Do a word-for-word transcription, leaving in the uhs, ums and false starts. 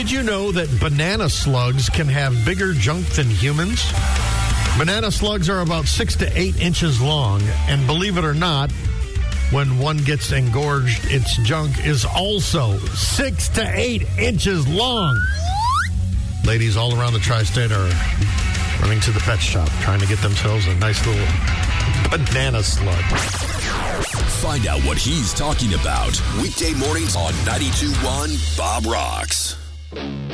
Did you know that banana slugs can have bigger junk than humans? Banana slugs are about six to eight inches long, and believe it or not, when one gets engorged, its junk is also six to eight inches long. Ladies all around the tri-state are running to the pet shop, trying to get themselves a nice little banana slug. Find out what he's talking about weekday mornings on ninety-two point one Bob Rocks.